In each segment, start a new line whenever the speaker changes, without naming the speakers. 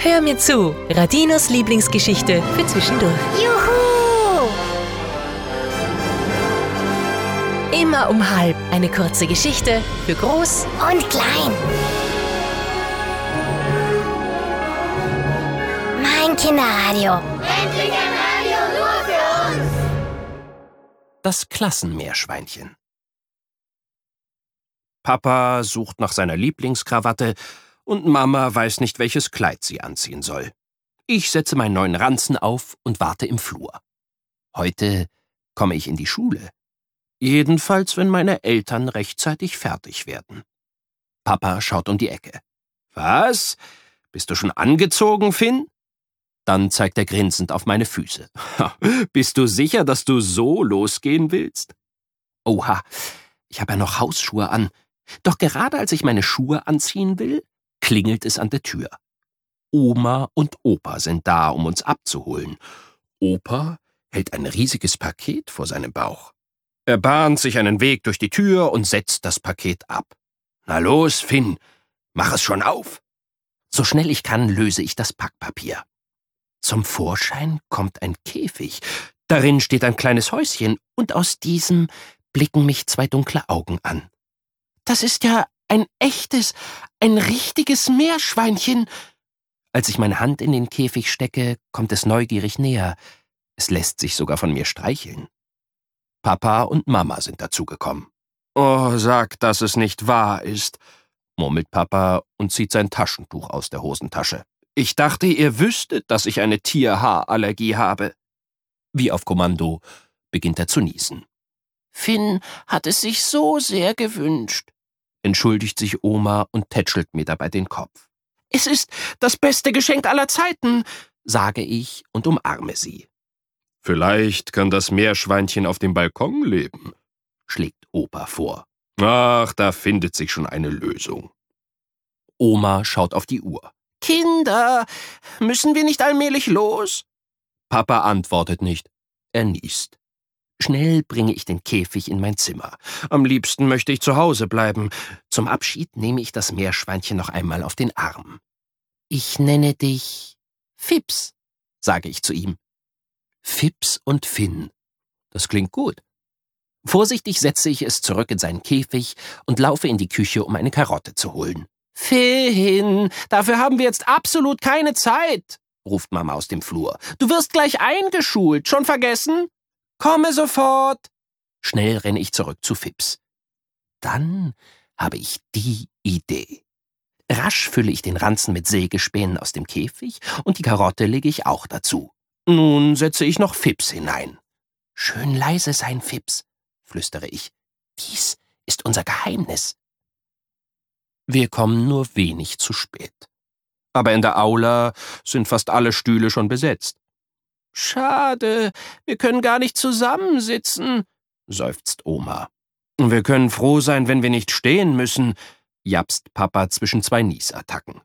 Hör mir zu, Radinos Lieblingsgeschichte für zwischendurch.
Juhu!
Immer um 12:30 eine kurze Geschichte für groß
Und klein. Mein Kinderradio.
Endlich ein Radio nur für uns!
Das Klassenmeerschweinchen. Papa sucht nach seiner Lieblingskrawatte und Mama weiß nicht, welches Kleid sie anziehen soll. Ich setze meinen neuen Ranzen auf und warte im Flur. Heute komme ich in die Schule. Jedenfalls, wenn meine Eltern rechtzeitig fertig werden. Papa schaut um die Ecke. Was? Bist du schon angezogen, Finn? Dann zeigt er grinsend auf meine Füße. Bist du sicher, dass du so losgehen willst? Oha, ich habe ja noch Hausschuhe an. Doch gerade als ich meine Schuhe anziehen will, klingelt es an der Tür. Oma und Opa sind da, um uns abzuholen. Opa hält ein riesiges Paket vor seinem Bauch. Er bahnt sich einen Weg durch die Tür und setzt das Paket ab. Na los, Finn, mach es schon auf. So schnell ich kann, löse ich das Packpapier. Zum Vorschein kommt ein Käfig. Darin steht ein kleines Häuschen und aus diesem blicken mich 2 dunkle Augen an. Das ist ja ein echtes, ein richtiges Meerschweinchen. Als ich meine Hand in den Käfig stecke, kommt es neugierig näher. Es lässt sich sogar von mir streicheln. Papa und Mama sind dazugekommen. Oh, sag, dass es nicht wahr ist, murmelt Papa und zieht sein Taschentuch aus der Hosentasche. Ich dachte, ihr wüsstet, dass ich eine Tierhaarallergie habe. Wie auf Kommando beginnt er zu niesen. Finn hat es sich so sehr gewünscht, entschuldigt sich Oma und tätschelt mir dabei den Kopf. Es ist das beste Geschenk aller Zeiten, sage ich und umarme sie. Vielleicht kann das Meerschweinchen auf dem Balkon leben, schlägt Opa vor. Ach, da findet sich schon eine Lösung. Oma schaut auf die Uhr. Kinder, müssen wir nicht allmählich los? Papa antwortet nicht. Er niest. Schnell bringe ich den Käfig in mein Zimmer. Am liebsten möchte ich zu Hause bleiben. Zum Abschied nehme ich das Meerschweinchen noch einmal auf den Arm. Ich nenne dich Fips, sage ich zu ihm. Fips und Finn. Das klingt gut. Vorsichtig setze ich es zurück in seinen Käfig und laufe in die Küche, um eine Karotte zu holen. Finn, dafür haben wir jetzt absolut keine Zeit, ruft Mama aus dem Flur. Du wirst gleich eingeschult, schon vergessen? Komme sofort! Schnell renne ich zurück zu Fips. Dann habe ich die Idee. Rasch fülle ich den Ranzen mit Sägespänen aus dem Käfig und die Karotte lege ich auch dazu. Nun setze ich noch Fips hinein. Schön leise sein, Fips, flüstere ich. Dies ist unser Geheimnis. Wir kommen nur wenig zu spät. Aber in der Aula sind fast alle Stühle schon besetzt. Schade, wir können gar nicht zusammensitzen, seufzt Oma. Wir können froh sein, wenn wir nicht stehen müssen, japst Papa zwischen 2 Niesattacken.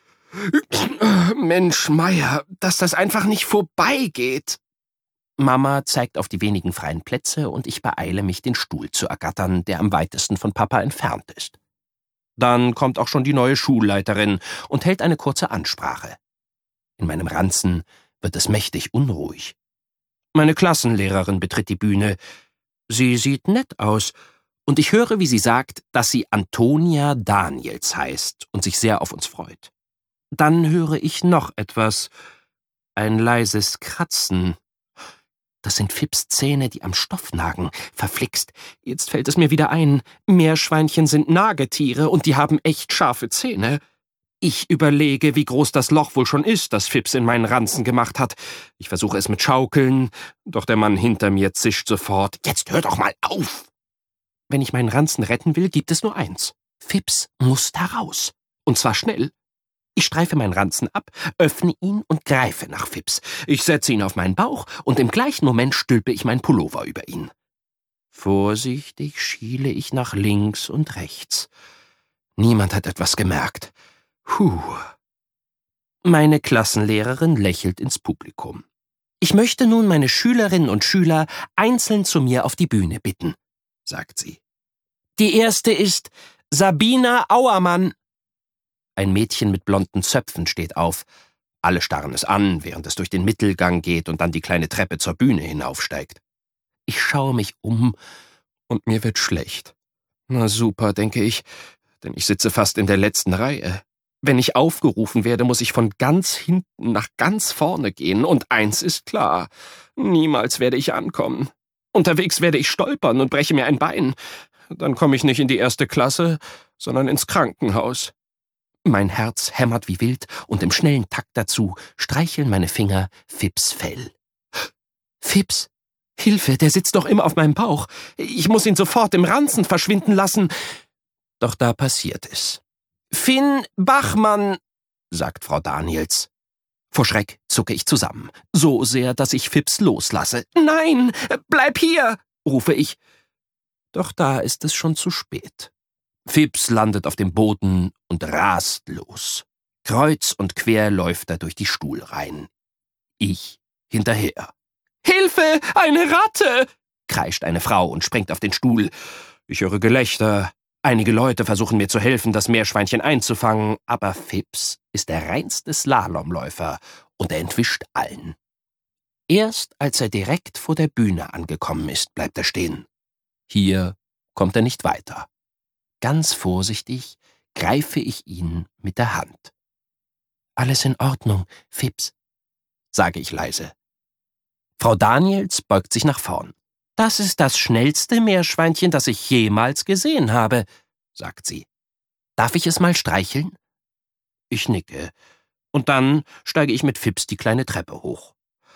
Mensch, Meier, dass das einfach nicht vorbeigeht. Mama zeigt auf die wenigen freien Plätze und ich beeile mich, den Stuhl zu ergattern, der am weitesten von Papa entfernt ist. Dann kommt auch schon die neue Schulleiterin und hält eine kurze Ansprache. In meinem Ranzen wird es mächtig unruhig. Meine Klassenlehrerin betritt die Bühne. Sie sieht nett aus, und ich höre, wie sie sagt, dass sie Antonia Daniels heißt und sich sehr auf uns freut. Dann höre ich noch etwas, ein leises Kratzen. Das sind Fips Zähne, die am Stoff nagen. Verflixt, jetzt fällt es mir wieder ein, Meerschweinchen sind Nagetiere und die haben echt scharfe Zähne. Ich überlege, wie groß das Loch wohl schon ist, das Fips in meinen Ranzen gemacht hat. Ich versuche es mit Schaukeln, doch der Mann hinter mir zischt sofort. Jetzt hör doch mal auf! Wenn ich meinen Ranzen retten will, gibt es nur eins. Fips muss da raus. Und zwar schnell. Ich streife meinen Ranzen ab, öffne ihn und greife nach Fips. Ich setze ihn auf meinen Bauch und im gleichen Moment stülpe ich meinen Pullover über ihn. Vorsichtig schiele ich nach links und rechts. Niemand hat etwas gemerkt. Meine Klassenlehrerin lächelt ins Publikum. Ich möchte nun meine Schülerinnen und Schüler einzeln zu mir auf die Bühne bitten, sagt sie. Die erste ist Sabina Auermann. Ein Mädchen mit blonden Zöpfen steht auf. Alle starren es an, während es durch den Mittelgang geht und dann die kleine Treppe zur Bühne hinaufsteigt. Ich schaue mich um und mir wird schlecht. Na super, denke ich, denn ich sitze fast in der letzten Reihe. Wenn ich aufgerufen werde, muss ich von ganz hinten nach ganz vorne gehen, und eins ist klar: niemals werde ich ankommen. Unterwegs werde ich stolpern und breche mir ein Bein. Dann komme ich nicht in die 1. Klasse, sondern ins Krankenhaus. Mein Herz hämmert wie wild, und im schnellen Takt dazu streicheln meine Finger Fips Fell. Fips! Hilfe, der sitzt doch immer auf meinem Bauch. Ich muss ihn sofort im Ranzen verschwinden lassen. Doch da passiert es. »Finn Bachmann«, sagt Frau Daniels. Vor Schreck zucke ich zusammen, so sehr, dass ich Fips loslasse. »Nein, bleib hier«, rufe ich. Doch da ist es schon zu spät. Fips landet auf dem Boden und rast los. Kreuz und quer läuft er durch die Stuhlreihen. Ich hinterher. »Hilfe, eine Ratte«, kreischt eine Frau und springt auf den Stuhl. Ich höre Gelächter. Einige Leute versuchen mir zu helfen, das Meerschweinchen einzufangen, aber Fips ist der reinste Slalomläufer und er entwischt allen. Erst als er direkt vor der Bühne angekommen ist, bleibt er stehen. Hier kommt er nicht weiter. Ganz vorsichtig greife ich ihn mit der Hand. »Alles in Ordnung, Fips«, sage ich leise. Frau Daniels beugt sich nach vorn. »Das ist das schnellste Meerschweinchen, das ich jemals gesehen habe«, sagt sie. »Darf ich es mal streicheln?« Ich nicke, und dann steige ich mit Fips die kleine Treppe hoch.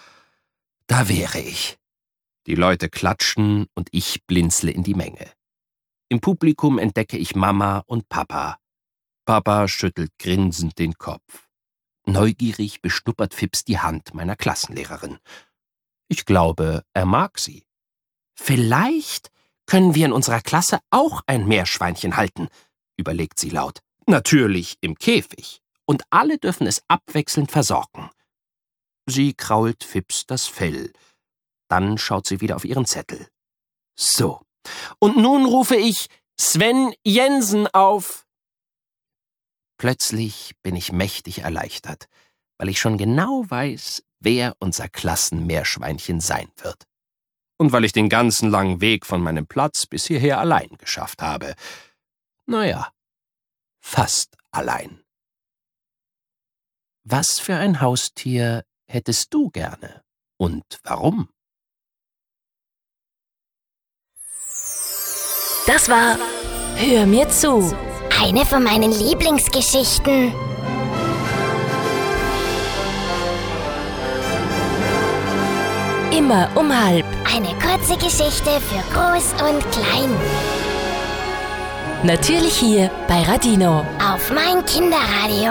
Da wäre ich. Die Leute klatschen und ich blinzle in die Menge. Im Publikum entdecke ich Mama und Papa. Papa schüttelt grinsend den Kopf. Neugierig beschnuppert Fips die Hand meiner Klassenlehrerin. Ich glaube, er mag sie. »Vielleicht können wir in unserer Klasse auch ein Meerschweinchen halten«, überlegt sie laut. »Natürlich im Käfig. Und alle dürfen es abwechselnd versorgen.« Sie krault Fips das Fell. Dann schaut sie wieder auf ihren Zettel. »So, und nun rufe ich Sven Jensen auf.« Plötzlich bin ich mächtig erleichtert, weil ich schon genau weiß, wer unser Klassenmeerschweinchen sein wird. Und weil ich den ganzen langen Weg von meinem Platz bis hierher allein geschafft habe. Naja, fast allein. Was für ein Haustier hättest du gerne und warum?
Das war Hör mir zu.
Eine von meinen Lieblingsgeschichten.
Immer um halb.
Eine kurze Geschichte für Groß und Klein.
Natürlich hier bei Radino.
Auf mein Kinderradio.